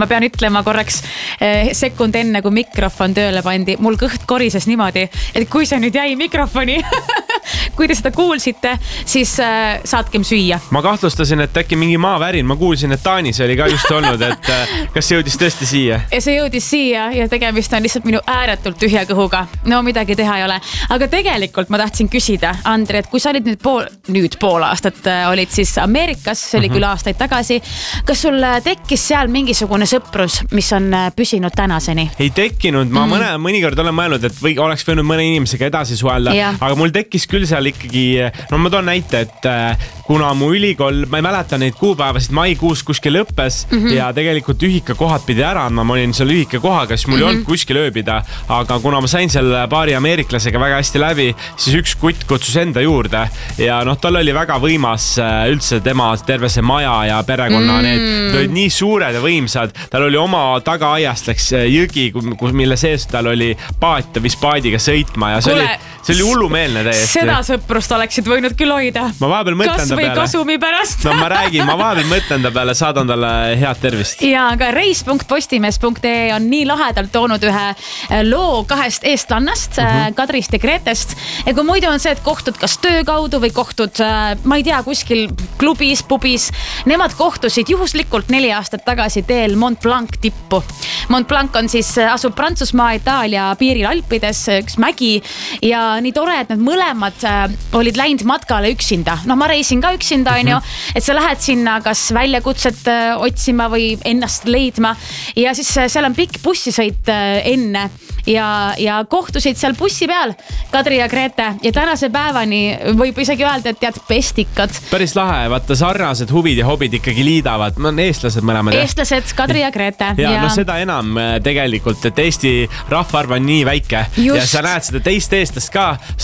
ma pean ütlema korraks sekund enne, kui mikrofon tööle pandi, mul kõht korises niimoodi, et kui see nüüd jäi mikrofoni, kui te seda kuulsite, siis saatkem süüa. Ma kahtlustasin, et äkki mingi maavärin, ma kuulsin, et Taanis oli ka just olnud, et kas see jõudis tõesti siia? See jõudis siia ja tegemist on lihtsalt minu ääretult tühja kõhuga. No midagi teha ei ole. Aga tegelikult ma tahtsin küsida, Andri, et kui sa olid nüüd pool aastat olid siis Ameerikas, see oli küll aastaid tagasi, kas sul tekkis seal mingisugune sõprus, mis on püsinud tänaseni? Ei tekkinud, ma mõnikord olen mõelnud, et oleks võinud mõne inimesega edasi suhelda, aga mul tekkis küll seal ikkagi, no ma toon näite, et kuna mu ülikool, ma ei mäleta neid kuupäevasid, maikuus kuskil lõppes ja tegelikult ühikakohad pidi ära andma, ma olin seal ühikakohaga, siis mul ei olnud kuskil ööbida, aga kuna ma sain seal paari ameeriklasega väga hästi läbi, siis üks kutt kutsus enda juurde ja tal oli väga võimas üldse tema terve see maja ja perekonna, need olid nii suured ja võimsad, tal oli oma tagaaiast läks jõgi, mille sees tal oli paat ja viis paadiga sõitma ja see oli hullumeelne täiesti. Seda sõprust oleksid võinud küll hoida. Ma vahepeal mõtlen ta peale. Kas või kasumi pärast. No ma räägin, ma vahepeal mõtlen ta peale, saadan talle head tervist. Ja aga reis.postimees.ee on nii lahedalt toonud ühe loo 2 eestlannast, Kadrist ja Gretest. Ja kui muidu on see, et kohtud kas töö kaudu või kohtud, ma ei tea, kuskil klubis, pubis, nemad kohtusid juhuslikult 4 aastat tagasi teel Mont Blanc tippu. Mont Blanc on siis, asub Prantsusmaa, Itaalia piiril Alpides, üks mägi ja nii tore, et need mõlemad olid läinud matkale üksinda. Ma reisin ka üksinda, et sa lähed sinna kas väljakutset otsima või ennast leidma ja siis seal on pikk bussisõit enne ja kohtusid seal bussi peal Kadri ja Grete ja tänase päevani võib isegi öelda, et tead pestikad. Päris lahe, vaata sarnased huvid ja hobid ikkagi liidavad, eestlased mõlemad. Eestlased, Kadri ja Grete. Ja seda enam tegelikult, et Eesti rahvaarv on nii väike ja sa näed seda teist eestlast ka